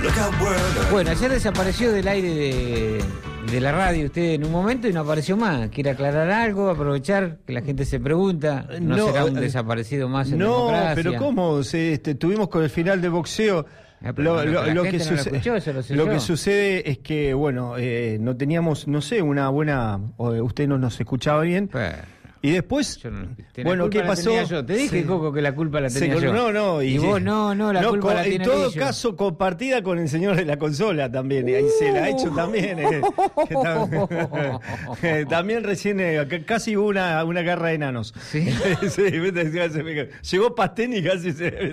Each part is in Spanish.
Bueno, ayer desapareció del aire de la radio usted en un momento y no apareció más. ¿Quiere aclarar algo? Aprovechar que la gente se pregunta. ¿No será un desaparecido más en Democracia? No, pero ¿cómo? Estuvimos con el final de boxeo. Lo que sucede es que, bueno, no teníamos, no sé, una buena... usted no nos escuchaba bien. Y después, bueno, ¿qué pasó? Yo te dije, sí. Coco, que la culpa la tenía yo. No, y vos no, la culpa la tiene en todo caso, compartida con el señor de la consola también. Ahí se la ha hecho también. También recién, casi hubo una guerra de enanos. Sí. Llegó Pastén y casi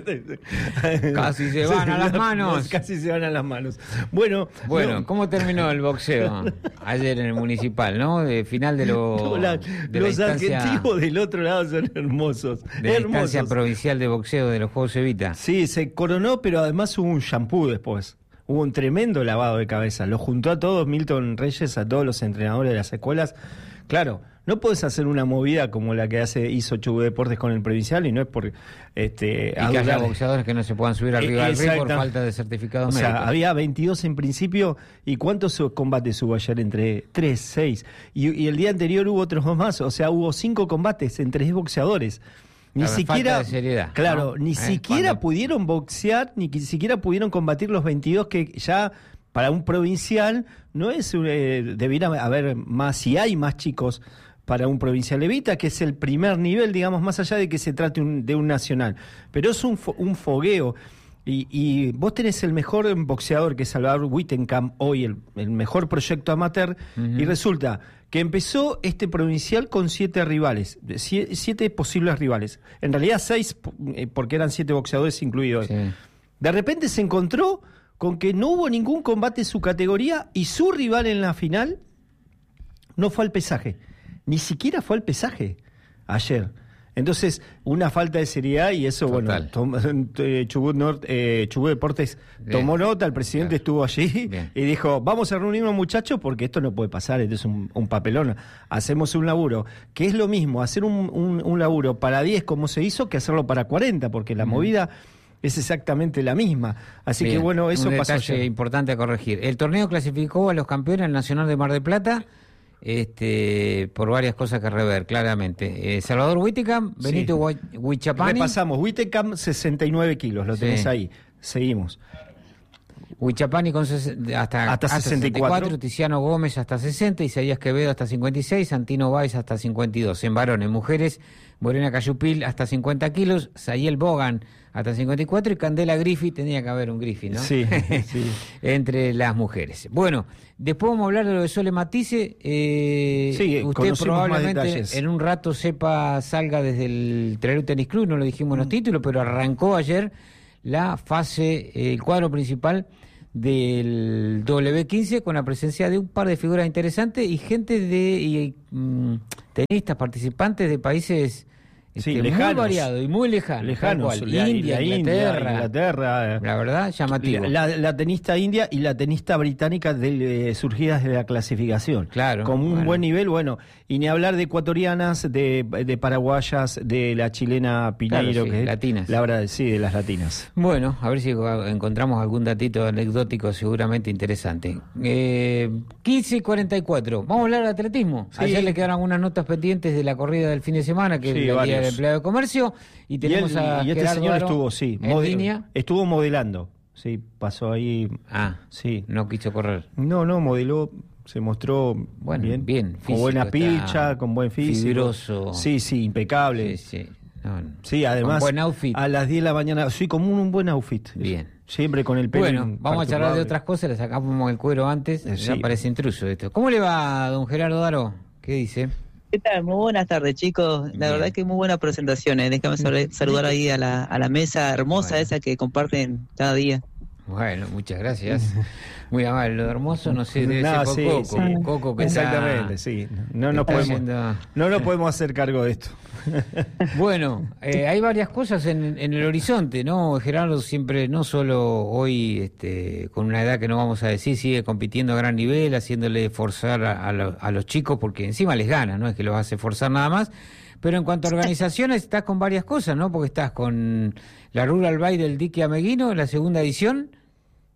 casi se van a las manos. Casi se van a las manos. Bueno, ¿cómo terminó el boxeo ayer en el Municipal, no? De final de los argentinos del otro lado son hermosos. De la instancia provincial de boxeo de los Juegos Evita. Sí, se coronó, pero además hubo un shampoo después. Hubo un tremendo lavado de cabeza. Lo juntó a todos Milton Reyes, a todos los entrenadores de las escuelas. Claro, no podés hacer una movida como la que hizo Chubut Deportes con el provincial, y no es por... y que haya boxeadores que no se puedan subir arriba del ring por falta de certificados médicos. O sea, había 22 en principio, ¿y cuántos combates hubo ayer? Entre 3, 6, y el día anterior hubo otros dos más, o sea, hubo 5 combates entre 10 boxeadores. Ni siquiera, falta de seriedad, claro, ¿no? Ni siquiera pudieron boxear, ni siquiera pudieron combatir los 22 que ya... Para un provincial no es... debería haber más, si hay más chicos para un provincial Evita, que es el primer nivel, digamos, más allá de que se trate de un nacional. Pero es un fogueo. Y vos tenés el mejor boxeador, que es Salvador Wittenkamp, hoy el mejor proyecto amateur, y resulta que empezó este provincial con 7 rivales, 7 posibles rivales. En realidad 6, porque eran 7 boxeadores incluidos. Sí. De repente se encontró con que no hubo ningún combate en su categoría y su rival en la final no fue al pesaje. Ni siquiera fue al pesaje ayer. Entonces, una falta de seriedad, y eso, total. Bueno, Chubut Deportes tomó nota, el presidente estuvo allí y dijo, vamos a reunirnos, muchachos, porque esto no puede pasar, esto es un papelón, hacemos un laburo, que es lo mismo, hacer un laburo para 10 como se hizo, que hacerlo para 40, porque la movida... es exactamente la misma. Así que bueno, eso pasó. Un detalle importante a corregir. El torneo clasificó a los campeones al Nacional de Mar del Plata, por varias cosas que rever, claramente. Salvador Wittenkamp, Benito Huichapani. Repasamos, Wittenkamp 69 kilos, lo tenés ahí. Seguimos. Huichapani hasta 64, Tiziano Gómez hasta 60, Isaías Quevedo hasta 56, Santino Báez hasta 52. En varones, mujeres, Morena Cayupil hasta 50 kilos, Sayel Bogan hasta 54 y Candela Griffith, tenía que haber un Griffith, ¿no? Sí, sí. Entre las mujeres. Bueno, después vamos a hablar de lo de Sole Matisse. Usted probablemente en un rato salga desde el Trelew Tennis Club, no lo dijimos en los títulos, pero arrancó ayer la fase, el cuadro principal del W15 con la presencia de un par de figuras interesantes y gente tenistas participantes de países lejanos, muy variados y muy lejanos. India, Inglaterra, la verdad, llamativo. La tenista india y la tenista británica surgidas de la clasificación. Claro. Con un buen nivel, bueno. Y ni hablar de ecuatorianas, de paraguayas, de la chilena Pineiro, claro, latinas. La verdad, sí, de las latinas. Bueno, a ver si encontramos algún datito anecdótico seguramente interesante. 15:44. Vamos a hablar de atletismo. Sí. Ayer le quedaron algunas notas pendientes de la corrida del fin de semana, que es el Día del Empleado de Comercio, y tenemos y este señor Aro estuvo, en línea. Estuvo modelando. Sí, pasó ahí. Sí. No quiso correr. No, modeló. Se mostró bien físico, con buena pilcha, con buen físico. Fibroso. Sí, impecable. Sí. Sí, además, buen outfit. a las 10 de la mañana, sí, como un buen outfit. Bien. Siempre con el pelo. Bueno, vamos a charlar de otras cosas, le sacamos el cuero antes, ya parece intruso esto. ¿Cómo le va, don Gerardo Daro? ¿Qué dice? ¿Qué tal? Muy buenas tardes, chicos. La verdad que muy buenas presentaciones. Déjame saludar ahí a la mesa hermosa esa que comparten cada día. Bueno, muchas gracias. Muy amable. Lo hermoso, no sé, debe ser Coco que exactamente, sí. No nos podemos hacer cargo de esto. Bueno, hay varias cosas en el horizonte, ¿no? Gerardo siempre, no solo hoy, con una edad que no vamos a decir, sigue compitiendo a gran nivel, haciéndole forzar a los chicos, porque encima les gana, no es que los hace forzar nada más. Pero en cuanto a organizaciones, estás con varias cosas, ¿no? Porque estás con la Rural Bike del Dique Ameguino, en la segunda edición,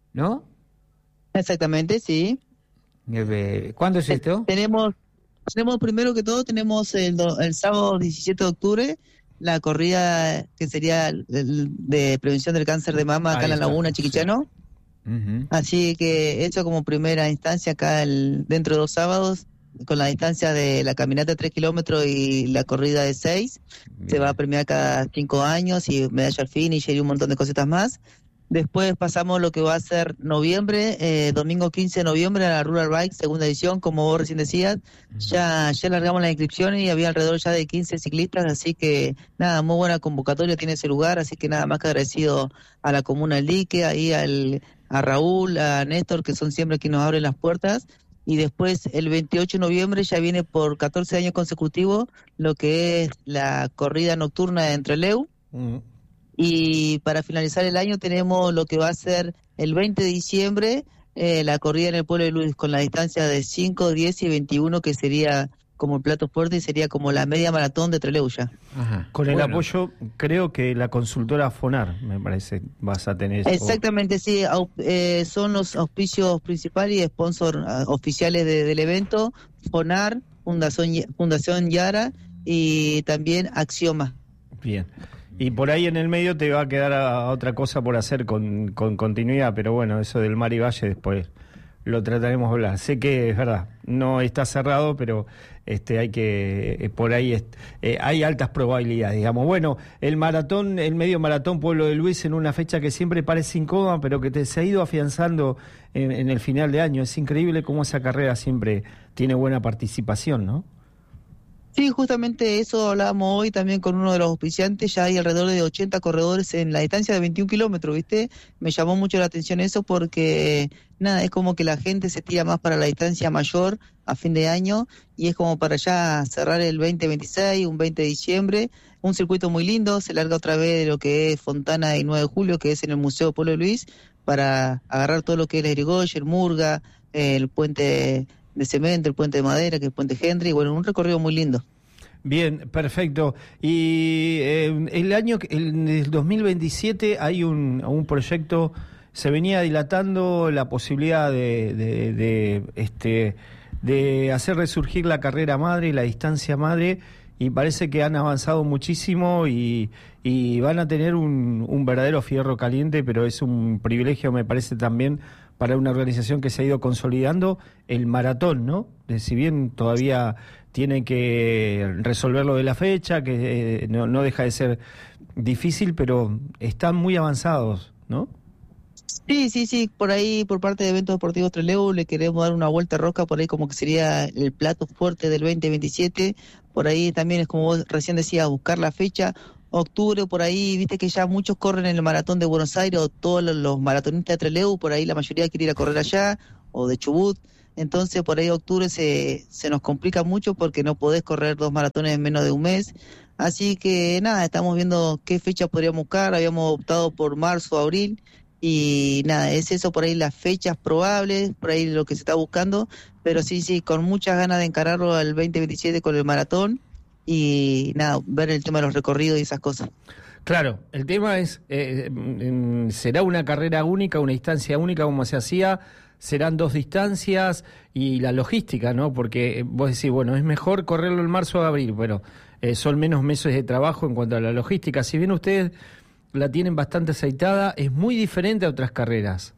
¿no? Exactamente, sí. ¿Cuándo es esto? Tenemos primero que todo, tenemos el sábado 17 de octubre, la corrida que sería de prevención del cáncer de mama acá en La Laguna, Chiquichano. Sí. Así que eso como primera instancia acá dentro de 2 sábados, con la distancia de la caminata de 3 kilómetros y la corrida de 6. Bien. Se va a premiar cada 5 años y medalla al finish y un montón de cositas más. Después pasamos lo que va a ser noviembre, domingo 15 de noviembre, a la Rural Bike, segunda edición, como vos recién decías. Ya largamos la inscripción y había alrededor ya de 15 ciclistas, así que nada, muy buena convocatoria tiene ese lugar, así que nada más que agradecido a la Comuna del Dique, ahí a Raúl, a Néstor, que son siempre quienes nos abren las puertas. Y después el 28 de noviembre ya viene por 14 años consecutivos lo que es la corrida nocturna de Entreleu. Y para finalizar el año tenemos lo que va a ser el 20 de diciembre, la corrida en el Pueblo de Luis, con la distancia de 5, 10 y 21, que sería como el plato fuerte y sería como la media maratón de Trelew ya. Ajá. Con el apoyo, creo que la consultora FONAR, me parece, vas a tener. Exactamente, sí, son los auspicios principales y sponsors oficiales del evento, FONAR, Fundación Yara y también Axioma. Bien. Y por ahí en el medio te va a quedar a otra cosa por hacer con continuidad, pero bueno, eso del Mar y Valle después lo trataremos de hablar. Sé que es verdad, no está cerrado, pero hay que por ahí hay altas probabilidades, digamos. Bueno, el medio maratón Pueblo de Luis, en una fecha que siempre parece incómoda, pero que se ha ido afianzando en el final de año. Es increíble cómo esa carrera siempre tiene buena participación, ¿no? Sí, justamente eso hablábamos hoy también con uno de los auspiciantes. Ya hay alrededor de 80 corredores en la distancia de 21 kilómetros, ¿viste? Me llamó mucho la atención eso porque, nada, es como que la gente se tira más para la distancia mayor a fin de año y es como para ya cerrar el 2026, un 20 de diciembre. Un circuito muy lindo, se larga otra vez de lo que es Fontana y 9 de julio, que es en el Museo Pueblo de Luis, para agarrar todo lo que es el Irigoyen, Murga, el puente de cemento, el puente de madera, que es el puente Henry, bueno, un recorrido muy lindo. Bien, perfecto. Y el 2027 hay un proyecto, se venía dilatando la posibilidad de hacer resurgir la carrera madre y la distancia madre, y parece que han avanzado muchísimo y van a tener un verdadero fierro caliente, pero es un privilegio, me parece, también para una organización que se ha ido consolidando, el maratón, ¿no? Si bien todavía tiene que resolver lo de la fecha, que no deja de ser difícil, pero están muy avanzados, ¿no? Sí, por ahí, por parte de Eventos Deportivos Trelew, le queremos dar una vuelta rosca, por ahí como que sería el plato fuerte del 2027, por ahí también es como vos recién decías, buscar la fecha, octubre, por ahí, viste que ya muchos corren en el maratón de Buenos Aires, o todos los maratonistas de Trelew, por ahí la mayoría quiere ir a correr allá, o de Chubut, entonces por ahí octubre se nos complica mucho porque no podés correr 2 maratones en menos de un mes, así que nada, estamos viendo qué fecha podríamos buscar, habíamos optado por marzo o abril, y nada, es eso por ahí las fechas probables, por ahí lo que se está buscando, pero sí, con muchas ganas de encararlo al 2027 con el maratón, y nada, ver el tema de los recorridos y esas cosas. Claro, el tema es, ¿será una carrera única, una distancia única como se hacía? ¿Serán 2 distancias? Y la logística, ¿no? Porque vos decís, bueno, es mejor correrlo en marzo o abril, bueno, son menos meses de trabajo en cuanto a la logística. Si bien ustedes la tienen bastante aceitada, es muy diferente a otras carreras.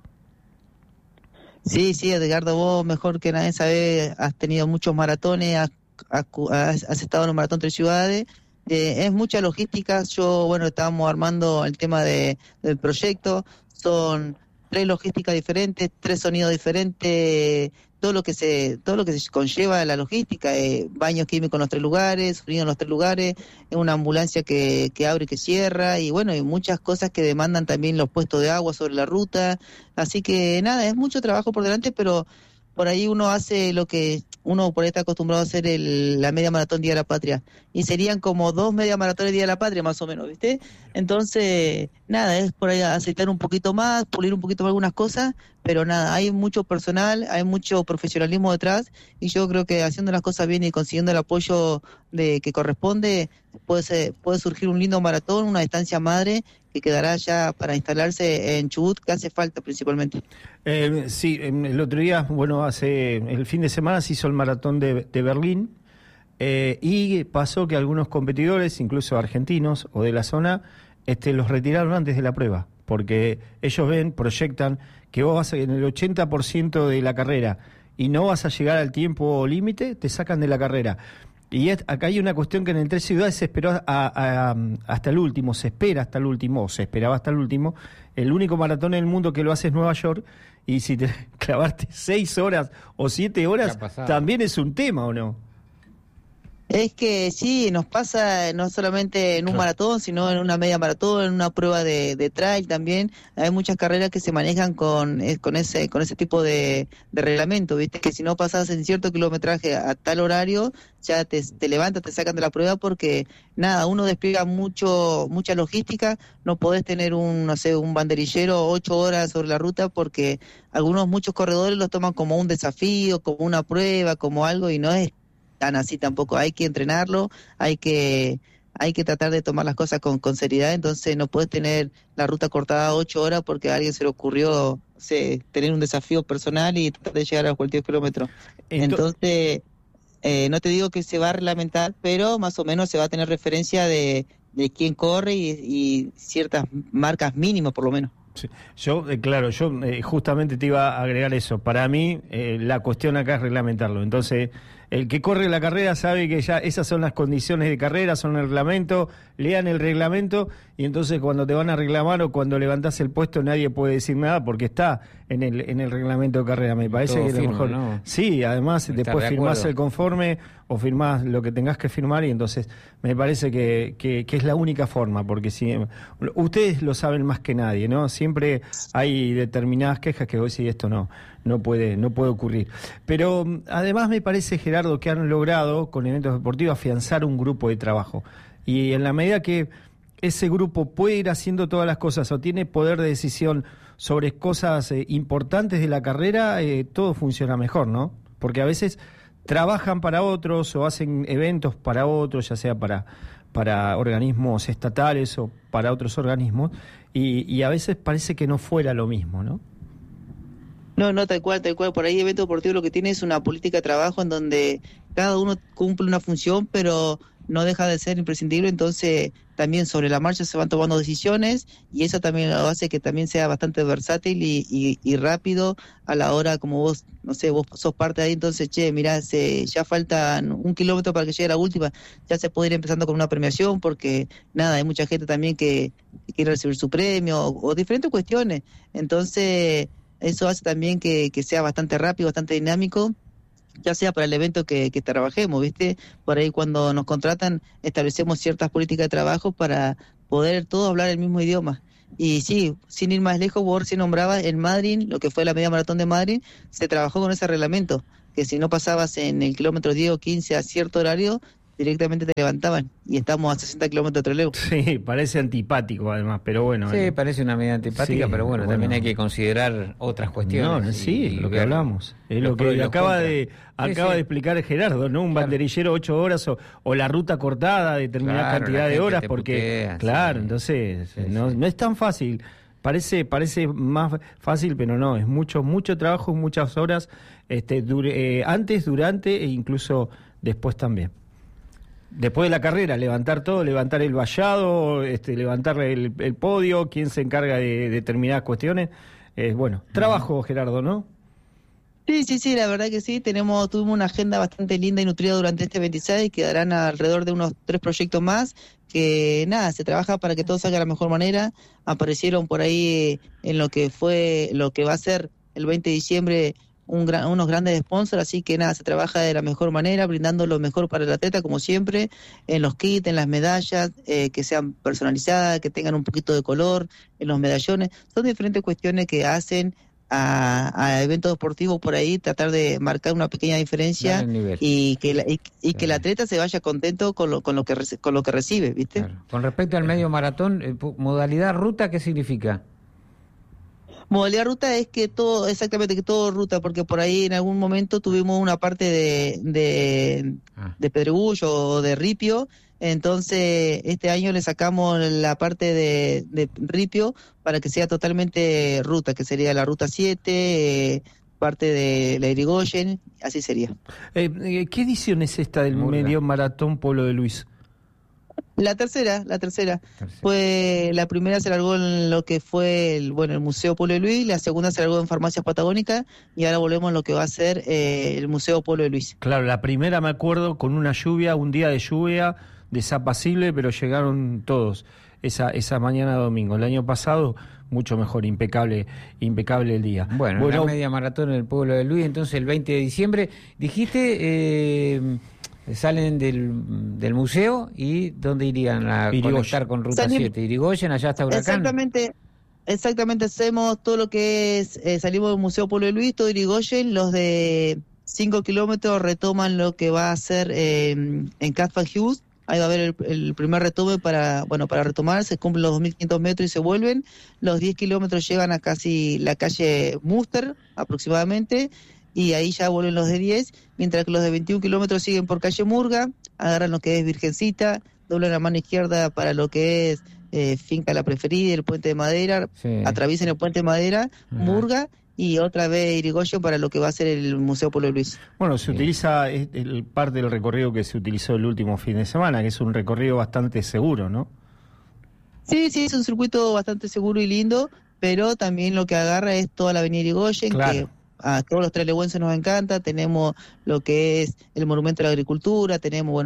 Sí, Edgardo, vos mejor que nadie sabés, has tenido muchos maratones, has estado en un maratón 3 ciudades, es mucha logística. Estábamos armando el tema del proyecto, son 3 logísticas diferentes, 3 sonidos diferentes, todo lo que se conlleva la logística, baños químicos en los 3 lugares, sonido en los 3 lugares, una ambulancia que abre y que cierra, y bueno, hay muchas cosas que demandan también los puestos de agua sobre la ruta, así que nada, es mucho trabajo por delante, pero por ahí uno hace lo que uno por ahí está acostumbrado a hacer la media maratón Día de la Patria, y serían como 2 media maratones Día de la Patria más o menos, ¿viste? Entonces, nada, es por ahí aceitar un poquito más, pulir un poquito más algunas cosas, pero nada, hay mucho personal, hay mucho profesionalismo detrás, y yo creo que haciendo las cosas bien y consiguiendo el apoyo de que corresponde, puede surgir un lindo maratón, una distancia madre que quedará ya para instalarse en Chubut, que hace falta principalmente. Sí, el otro día, el fin de semana se hizo el maratón de Berlín, y pasó que algunos competidores, incluso argentinos o de la zona, los retiraron antes de la prueba, porque ellos proyectan que vos vas en el 80% de la carrera y no vas a llegar al tiempo límite, te sacan de la carrera. Y acá hay una cuestión que en Entre Ciudades se esperó hasta el último, se esperaba hasta el último. El único maratón en el mundo que lo hace es Nueva York, y si te clavaste 6 horas o 7 horas, también es un tema, ¿o no? Es que sí, nos pasa no solamente en un maratón, sino en una media maratón, en una prueba de trail también. Hay muchas carreras que se manejan con ese tipo de reglamento, ¿viste? Que si no pasas en cierto kilometraje a tal horario, ya te levantas, te sacan de la prueba, porque nada, uno despliega mucha logística. No podés tener un banderillero 8 horas sobre la ruta, porque muchos corredores los toman como un desafío, como una prueba, como algo, y no es tan así tampoco. Hay que entrenarlo, hay que tratar de tomar las cosas con seriedad. Entonces no puedes tener la ruta cortada 8 horas porque a alguien se le ocurrió tener un desafío personal y tratar de llegar a cualquier kilómetro. Entonces no te digo que se va a reglamentar, pero más o menos se va a tener referencia de quién corre y ciertas marcas mínimas por lo menos. Sí. Yo justamente te iba a agregar eso. Para mí, la cuestión acá es reglamentarlo. Entonces, el que corre la carrera sabe que ya esas son las condiciones de carrera, son el reglamento, lean el reglamento, y entonces cuando te van a reclamar o cuando levantás el puesto nadie puede decir nada porque está en el reglamento de carrera. Me parece todo que firma, lo mejor... ¿no? Sí, además después firmás el conforme o firmás lo que tengas que firmar, y entonces me parece que es la única forma, porque si ustedes lo saben más que nadie, ¿no? Siempre hay determinadas quejas que vos decís, esto no puede ocurrir. Pero además me parece, Gerardo, que han logrado con eventos deportivos afianzar un grupo de trabajo, y en la medida que ese grupo puede ir haciendo todas las cosas o tiene poder de decisión sobre cosas importantes de la carrera, todo funciona mejor, ¿no? Porque a veces trabajan para otros o hacen eventos para otros, ya sea para organismos estatales o para otros organismos, y a veces parece que no fuera lo mismo, ¿no? No, tal cual. Por ahí evento deportivo lo que tiene es una política de trabajo en donde cada uno cumple una función, pero no deja de ser imprescindible. Entonces también sobre la marcha se van tomando decisiones, y eso también lo hace que también sea bastante versátil y rápido a la hora, como vos sos parte de ahí. Entonces, mirá, ya faltan 1 kilómetro para que llegue la última, ya se puede ir empezando con una premiación, porque nada, hay mucha gente también que quiere recibir su premio o diferentes cuestiones. Entonces eso hace también que sea bastante rápido, bastante dinámico, ya sea para el evento que trabajemos, ¿viste? Por ahí cuando nos contratan establecemos ciertas políticas de trabajo para poder todos hablar el mismo idioma. Y sí, sin ir más lejos, vos recién nombrabas en Madrid, lo que fue la media maratón de Madrid, se trabajó con ese reglamento, que si no pasabas en el kilómetro 10 o 15 a cierto horario, directamente te levantaban, y estamos a 60 kilómetros de Trelew. Sí, parece antipático además, pero bueno. Sí, parece una medida antipática, sí, pero bueno, también hay que considerar otras cuestiones. Sí, lo que hablamos. Es lo que acaba de explicar Gerardo, ¿no? Un banderillero 8 horas o la ruta cortada de determinada cantidad de horas, porque, entonces no es tan fácil. Parece más fácil, pero no, es mucho trabajo, muchas horas, antes, durante e incluso después también. Después de la carrera, levantar todo, levantar el vallado, levantar el podio, quién se encarga de determinadas cuestiones. Trabajo, Gerardo, ¿no? Sí, la verdad que sí. Tuvimos una agenda bastante linda y nutrida durante este 26, quedarán alrededor de unos 3 proyectos más, que nada, se trabaja para que todo salga de la mejor manera. Aparecieron por ahí en lo que va a ser el 20 de diciembre unos grandes sponsors, así que nada, se trabaja de la mejor manera, brindando lo mejor para el atleta, como siempre, en los kits, en las medallas, que sean personalizadas, que tengan un poquito de color, en los medallones. Son diferentes cuestiones que hacen a eventos deportivos por ahí, tratar de marcar una pequeña diferencia y que el atleta se vaya contento con lo que recibe, ¿viste? Claro. Con respecto al medio maratón, modalidad ruta, ¿qué significa? Modalidad ruta es que todo ruta, porque por ahí en algún momento tuvimos una parte de Pedregullo o de Ripio, entonces este año le sacamos la parte de Ripio para que sea totalmente ruta, que sería la ruta 7, parte de la Irigoyen, así sería. ¿Qué edición es esta del medio maratón Pueblo de Luis? La tercera. Fue la primera se largó en lo que fue el Museo Pueblo de Luis, la segunda se largó en Farmacias Patagónicas y ahora volvemos a lo que va a ser el Museo Pueblo de Luis. Claro, la primera me acuerdo con un día de lluvia desapacible, pero llegaron todos esa mañana de domingo. El año pasado mucho mejor, impecable el día. Bueno, la media maratón en el Pueblo de Luis, entonces el 20 de diciembre, dijiste... salen del museo y ¿dónde irían a conectar con Ruta 7? Irigoyen, allá está Huracán. Exactamente, hacemos todo lo que es, salimos del Museo Pueblo de Luis, todo Irigoyen, los de 5 kilómetros retoman lo que va a ser en Caspar Hughes, ahí va a haber el primer retome para retomar, se cumplen los 2.500 metros y se vuelven, los 10 kilómetros llegan a casi la calle Muster aproximadamente, y ahí ya vuelven los de 10, mientras que los de 21 kilómetros siguen por calle Murga, agarran lo que es Virgencita, doblan la mano izquierda para lo que es Finca La Preferida, el Puente de Madera, atraviesan el Puente de Madera, Murga, y otra vez Irigoyen para lo que va a ser el Museo Pueblo Luis. Bueno, se utiliza el parte del recorrido que se utilizó el último fin de semana, que es un recorrido bastante seguro, ¿no? Sí, es un circuito bastante seguro y lindo, pero también lo que agarra es toda la avenida Irigoyen, que a todos los trelewenses nos encanta. Tenemos lo que es el Monumento a la Agricultura, tenemos,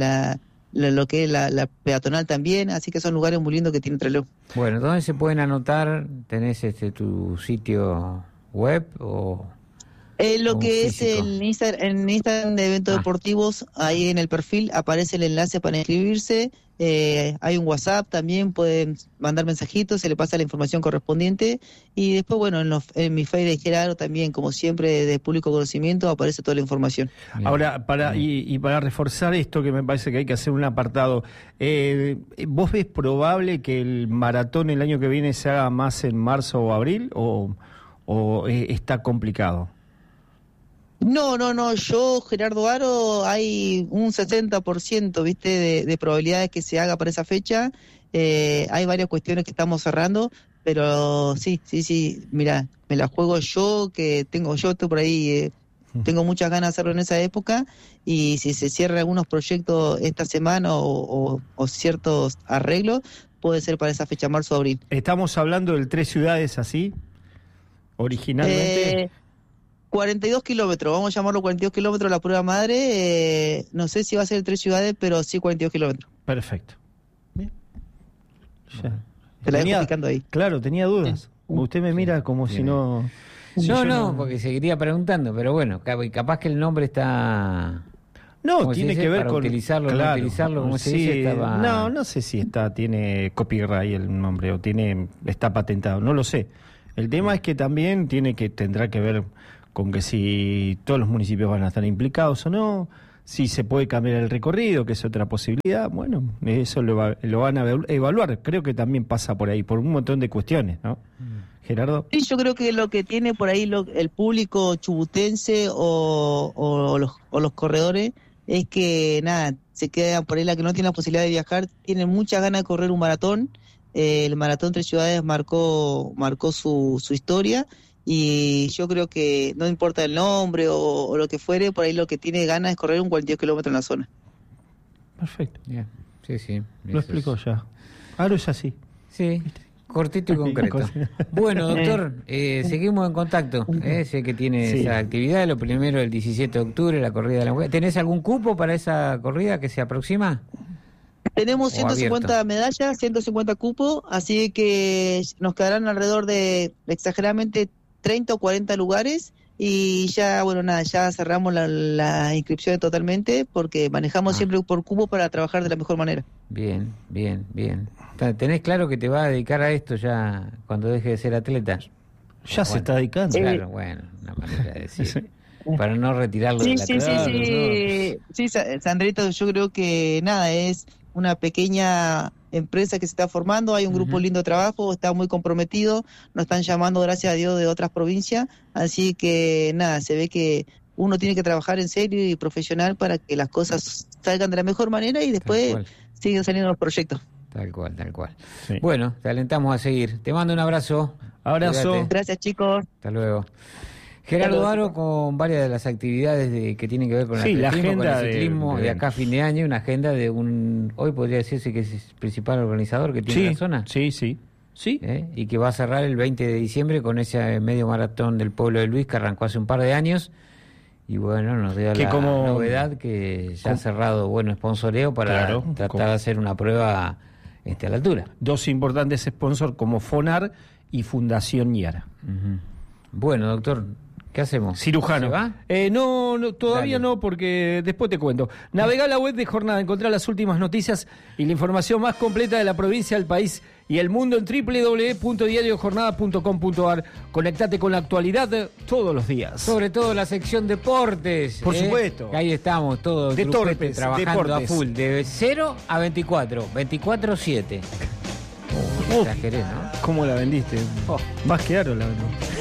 lo que es la peatonal también, así que son lugares muy lindos que tiene Trelew. Bueno, ¿dónde se pueden anotar? ¿Tenés tu sitio web o...? Lo que físico? Es en Instagram de eventos deportivos, ahí en el perfil aparece el enlace para inscribirse, hay un WhatsApp también, pueden mandar mensajitos, se le pasa la información correspondiente, y después, en mi Facebook de Gerardo también, como siempre, de público conocimiento, aparece toda la información. Bien. Ahora, para reforzar esto, que me parece que hay que hacer un apartado, ¿vos ves probable que el maratón el año que viene se haga más en marzo o abril, o está complicado? No, yo, Gerardo Aro, hay un 60%, ¿viste?, de probabilidades que se haga para esa fecha. Hay varias cuestiones que estamos cerrando, pero sí, mirá, me la juego yo, estoy por ahí, tengo muchas ganas de hacerlo en esa época, y si se cierran algunos proyectos esta semana o ciertos arreglos, puede ser para esa fecha, marzo o abril. ¿Estamos hablando de 3 ciudades así, originalmente? 42 kilómetros, vamos a llamarlo 42 kilómetros la prueba madre, no sé si va a ser 3 ciudades, pero sí 42 kilómetros. Perfecto. Bien. Ya. Te la dejo picando ahí. Claro, tenía dudas. Sí. Usted me mira como si no... No, porque seguiría preguntando, pero bueno, capaz que el nombre está... No, tiene que ver para con utilizarlo, claro, no utilizarlo, como se dice, estaba... No sé si tiene copyright el nombre o está patentado, no lo sé. El tema es que también tendrá que ver con que si todos los municipios van a estar implicados o no, si se puede cambiar el recorrido, que es otra posibilidad. Bueno, eso lo van a evaluar. Creo que también pasa por ahí, por un montón de cuestiones, ¿no? Gerardo. Sí, yo creo que lo que tiene por ahí el público chubutense o los corredores es que, se quedan por ahí, la que no tiene la posibilidad de viajar, tienen muchas ganas de correr un maratón. El maratón Tres Ciudades marcó su historia, y yo creo que no importa el nombre o lo que fuere, por ahí lo que tiene ganas es correr un 42 kilómetros en la zona. Perfecto. Yeah. Sí. Lo explico ya. Ahora es así. Sí, cortito y concreto. Bueno, doctor, seguimos en contacto. Sé que tiene esa actividad, lo primero el 17 de octubre, la corrida de la mujer. ¿Tenés algún cupo para esa corrida que se aproxima? Tenemos 150 medallas, 150 cupos, así que nos quedarán alrededor de exageradamente 30 o 40 lugares, y ya, ya cerramos las inscripciones totalmente, porque manejamos siempre por cupo para trabajar de la mejor manera. Bien. ¿Tenés claro que te vas a dedicar a esto ya cuando dejes de ser atleta? Ya se está dedicando. Claro, una manera de decir. Para no retirarlo de la Sí, Sandrito, yo creo que es una pequeña empresa que se está formando, hay un grupo lindo de trabajo, está muy comprometido, nos están llamando, gracias a Dios, de otras provincias, así que nada, se ve que uno tiene que trabajar en serio y profesional para que las cosas salgan de la mejor manera y después siguen saliendo los proyectos. Tal cual. Sí. Bueno, te alentamos a seguir. Te mando un abrazo. Abrazo. Cuídate. Gracias, chicos. Hasta luego. Gerardo Aro con varias de las actividades que tienen que ver con la agenda con el ciclismo de acá a fin de año, una agenda de hoy podría decirse que es el principal organizador que tiene la zona. Sí. Y que va a cerrar el 20 de diciembre con ese medio maratón del Pueblo de Luis que arrancó hace un par de años. Y bueno, nos dio la novedad que ya ha cerrado sponsoreo para tratar de hacer una prueba a la altura. Dos importantes sponsors como FONAR y Fundación Yara. Bueno, doctor, ¿qué hacemos? Cirujano. ¿Se va? No, todavía no, porque después te cuento. Navegá a la web de Jornada, encontrá las últimas noticias y la información más completa de la provincia, del país y el mundo en www.diariojornada.com.ar. Conectate con la actualidad todos los días. Sobre todo la sección deportes. Por supuesto. Ahí estamos todos de torpes, trabajando a full, de 0 a 24, 24/7. Exageré, ¿no? ¿Cómo la vendiste? Más que Aro la vendí.